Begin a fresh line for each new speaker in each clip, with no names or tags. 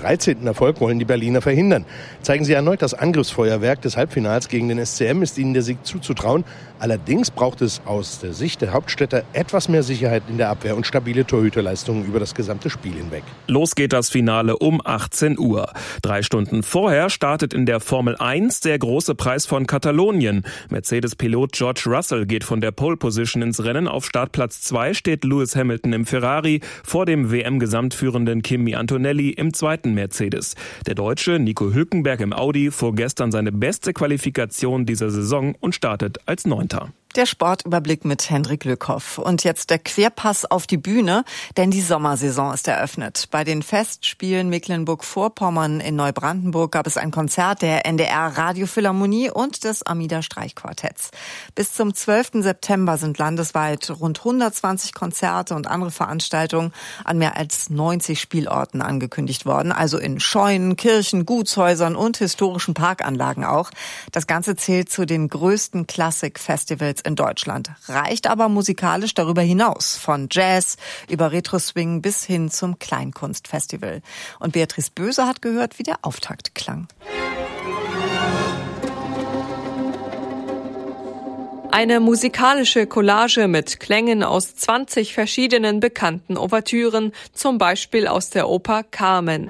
13. Erfolg wollen die Berliner verhindern. Zeigen sie erneut das Angriffsfeuerwerk des Halbfinals gegen den SCM, ist ihnen der Sieg zuzutrauen. Allerdings braucht es aus der Sicht der Hauptstädter etwas mehr Sicherheit in der Abwehr und stabile Torhüterleistungen über das gesamte Spiel hinweg.
Los geht das Finale um 18 Uhr. 3 Stunden vorher startet in der Formel 1 der große Preis von Katalonien. Mercedes-Pilot George Russell geht von der Pole Position ins Rennen. Auf Startplatz 2 steht Lewis Hamilton im Ferrari, vor dem WM-Gesamtführenden Kimi Antonelli im zweiten Mercedes. Der Deutsche Nico Hülkenberg im Audi fuhr gestern seine beste Qualifikation dieser Saison und startet als 9.
Der Sportüberblick mit Hendrik Lückhoff. Und jetzt der Querpass auf die Bühne, denn die Sommersaison ist eröffnet. Bei den Festspielen Mecklenburg-Vorpommern in Neubrandenburg gab es ein Konzert der NDR Radiophilharmonie und des Amida Streichquartetts. Bis zum 12. September sind landesweit rund 120 Konzerte und andere Veranstaltungen an mehr als 90 Spielorten angekündigt worden. Also in Scheunen, Kirchen, Gutshäusern und historischen Parkanlagen auch. Das Ganze zählt zu den größten Klassik-Festivals in Deutschland, reicht aber musikalisch darüber hinaus, von Jazz über Retro-Swing bis hin zum Kleinkunstfestival. Und Beatrice Böse hat gehört, wie der Auftakt klang.
Eine musikalische Collage mit Klängen aus 20 verschiedenen bekannten Ouvertüren, zum Beispiel aus der Oper Carmen.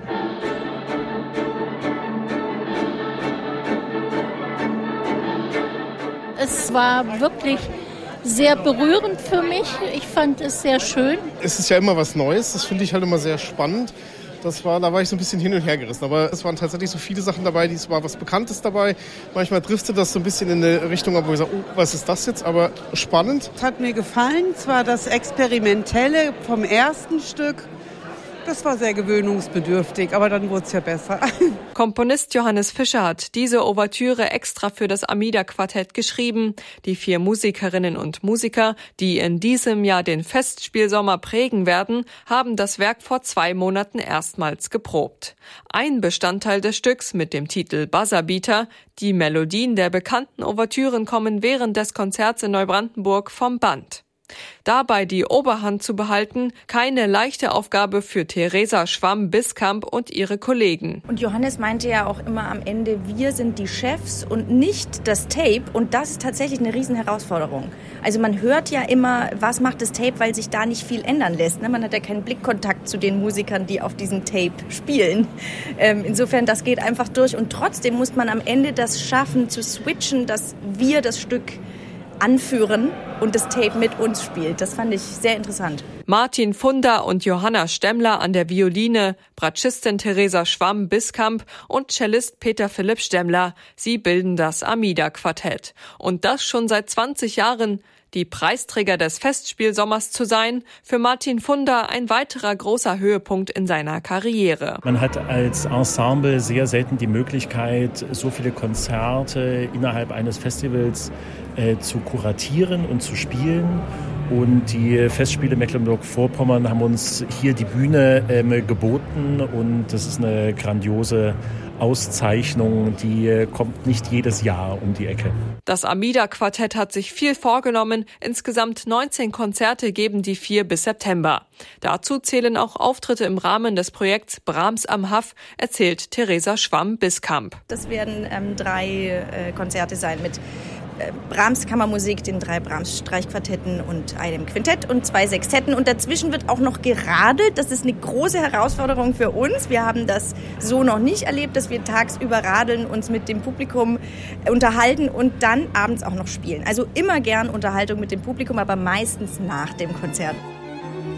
Es war wirklich sehr berührend für mich. Ich fand es sehr schön.
Es ist ja immer was Neues. Das finde ich halt immer sehr spannend. Da war ich so ein bisschen hin und her gerissen. Aber es waren tatsächlich so viele Sachen dabei, es war was Bekanntes dabei. Manchmal driftet das so ein bisschen in eine Richtung, wo ich sage, oh, was ist das jetzt? Aber spannend.
Es hat mir gefallen. Es war das Experimentelle vom ersten Stück. Das war sehr gewöhnungsbedürftig, aber dann wurde es ja besser.
Komponist Johannes Fischer hat diese Ouvertüre extra für das Amida-Quartett geschrieben. Die 4 Musikerinnen und Musiker, die in diesem Jahr den Festspielsommer prägen werden, haben das Werk vor 2 Monaten erstmals geprobt. Ein Bestandteil des Stücks mit dem Titel Buzzerbeater, die Melodien der bekannten Ouvertüren kommen während des Konzerts in Neubrandenburg vom Band. Dabei die Oberhand zu behalten, keine leichte Aufgabe für Theresa Schwamm-Biskamp und ihre Kollegen.
Und Johannes meinte ja auch immer am Ende, wir sind die Chefs und nicht das Tape. Und das ist tatsächlich eine Riesenherausforderung. Also man hört ja immer, was macht das Tape, weil sich da nicht viel ändern lässt. Man hat ja keinen Blickkontakt zu den Musikern, die auf diesem Tape spielen. Insofern, das geht einfach durch. Und trotzdem muss man am Ende das schaffen zu switchen, dass wir das Stück anführen und das Tape mit uns spielt. Das fand ich sehr interessant.
Martin Funder und Johanna Stemmler an der Violine, Bratschistin Theresa Schwamm-Biskamp und Cellist Peter Philipp Stemmler. Sie bilden das Amida-Quartett. Und das schon seit 20 Jahren. Die Preisträger des Festspielsommers zu sein, für Martin Funder ein weiterer großer Höhepunkt in seiner Karriere.
Man hat als Ensemble sehr selten die Möglichkeit, so viele Konzerte innerhalb eines Festivals zu kuratieren und zu spielen. Und die Festspiele Mecklenburg-Vorpommern haben uns hier die Bühne geboten und das ist eine grandiose Auszeichnung, die kommt nicht jedes Jahr um die Ecke.
Das Amida-Quartett hat sich viel vorgenommen. Insgesamt 19 Konzerte geben die 4 bis September. Dazu zählen auch Auftritte im Rahmen des Projekts Brahms am Haff, erzählt Theresa Schwamm-Biskamp.
Das werden 3 Konzerte sein mit Brahms Kammermusik, den 3 Brahms Streichquartetten und einem Quintett und 2 Sextetten. Und dazwischen wird auch noch geradelt. Das ist eine große Herausforderung für uns. Wir haben das so noch nicht erlebt, dass wir tagsüber radeln, uns mit dem Publikum unterhalten und dann abends auch noch spielen. Also immer gern Unterhaltung mit dem Publikum, aber meistens nach dem Konzert.